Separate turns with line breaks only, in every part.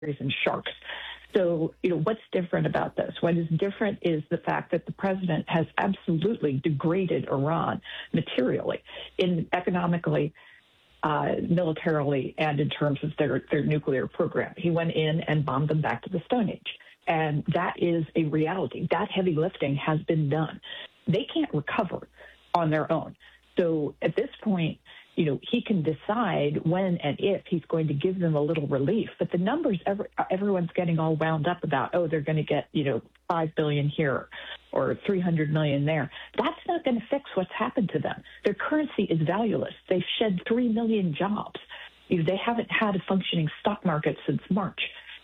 and sharks. So, what's different about this? What is different is the fact that the president has absolutely degraded Iran materially, economically, militarily, and in terms of their nuclear program. He went in and bombed them back to the Stone Age. And that is a reality. That heavy lifting has been done. They can't recover on their own. So at this point, he can decide when and if he's going to give them a little relief. But the numbers everyone's getting all wound up about, they're going to get, $5 billion here or $300 million there. That's not going to fix what's happened to them. Their currency is valueless. They've shed 3 million jobs. They haven't had a functioning stock market since March.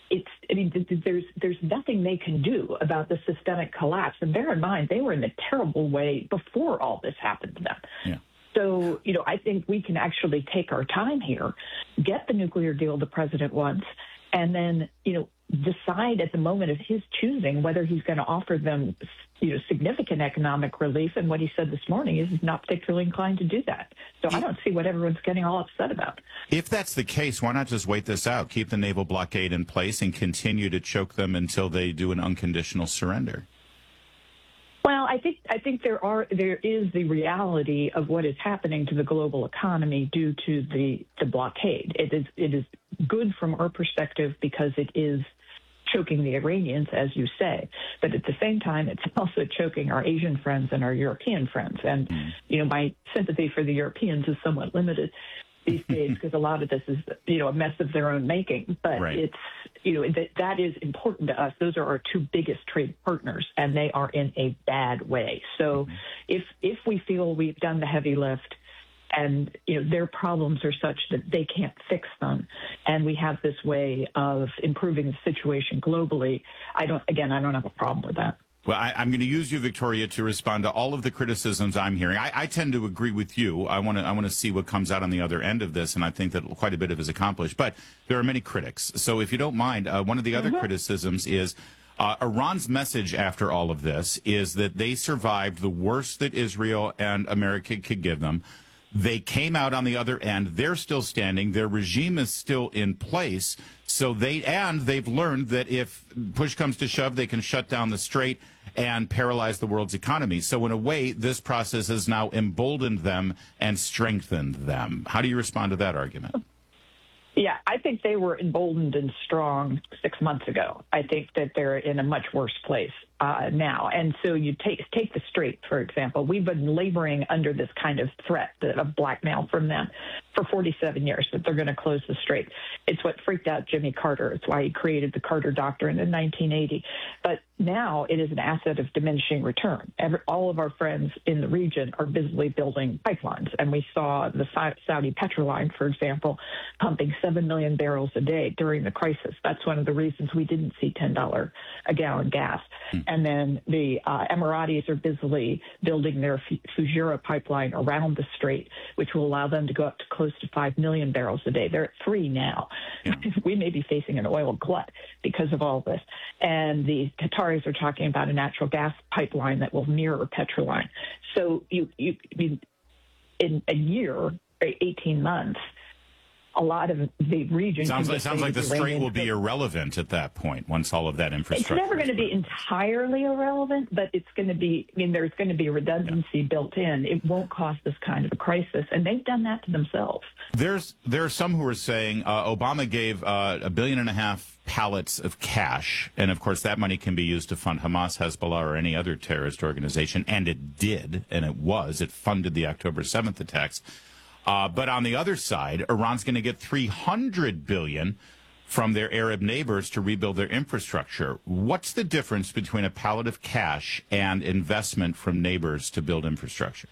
There's nothing they can do about the systemic collapse. And bear in mind, they were in a terrible way before all this happened to them.
Yeah.
So, I think we can actually take our time here, get the nuclear deal the president wants, and then, decide at the moment of his choosing whether he's going to offer them, significant economic relief. And what he said this morning is he's not particularly inclined to do that. So I don't see what everyone's getting all upset about.
If that's the case, why not just wait this out, keep the naval blockade in place, and continue to choke them until they do an unconditional surrender?
Well, I think there is the reality of what is happening to the global economy due to the blockade. It is good from our perspective because it is choking the Iranians, as you say, but at the same time, it's also choking our Asian friends and our European friends. And my sympathy for the Europeans is somewhat limited these days because a lot of this is a mess of their own making. But
right.
It's that is important to us. Those are our two biggest trade partners, and they are in a bad way. So if we feel we've done the heavy lift and their problems are such that they can't fix them, and we have this way of improving the situation globally, I don't have a problem with that.
Well, I'm going to use you, Victoria, to respond to all of the criticisms I'm hearing. I tend to agree with you. I want to see what comes out on the other end of this, and I think that quite a bit of it is accomplished. But there are many critics. So if you don't mind, one of the other criticisms is Iran's message after all of this is that they survived the worst that Israel and America could give them. They came out on the other end. They're still standing. Their regime is still in place. So they've learned that if push comes to shove, they can shut down the strait and paralyze the world's economy. So in a way, this process has now emboldened them and strengthened them. How do you respond to that argument?
Yeah, I think they were emboldened and strong 6 months ago. I think that they're in a much worse place now. And so you take the strait, for example. We've been laboring under this kind of threat of blackmail from them for 47 years that they're going to close the strait. It's what freaked out Jimmy Carter. It's why he created the Carter Doctrine in 1980. But now it is an asset of diminishing return. All of our friends in the region are busily building pipelines. And we saw the Saudi Petroline, for example, pumping 7 million barrels a day during the crisis. That's one of the reasons we didn't see $10 a gallon gas. And then the Emiratis are busily building their Fujairah pipeline around the strait, which will allow them to go up to close to 5 million barrels a day. They're at 3 now. Yeah. We may be facing an oil glut because of all this. And the Qataris are talking about a natural gas pipeline that will mirror Petroline. So in a year, 18 months, a lot of the region...
Sounds like the strait will be irrelevant at that point once all of that infrastructure...
It's never going to be entirely irrelevant, but it's going to be... there's going to be redundancy built in. It won't cause this kind of a crisis, and they've done that to themselves.
There are some who are saying Obama gave $1.5 billion pallets of cash, and of course that money can be used to fund Hamas, Hezbollah, or any other terrorist organization, and it did, and it funded the October 7th attacks. But on the other side, Iran's going to get $300 billion from their Arab neighbors to rebuild their infrastructure. What's the difference between a pallet of cash and investment from neighbors to build infrastructure?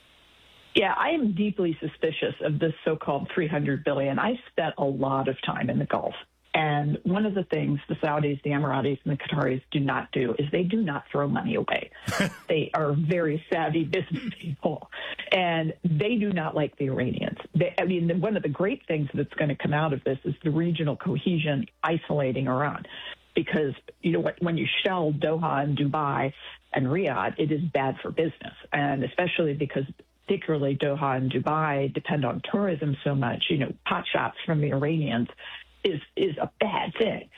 Yeah, I am deeply suspicious of this so-called $300 billion. I spent a lot of time in the Gulf. And one of the things the Saudis, the Emiratis, and the Qataris do not do is they do not throw money away. They are very savvy business people, and they do not like the Iranians. One of the great things that's going to come out of this is the regional cohesion isolating Iran. Because, when you shell Doha and Dubai and Riyadh, it is bad for business, and especially because particularly Doha and Dubai depend on tourism so much, pot shops from the Iranians is a bad thing.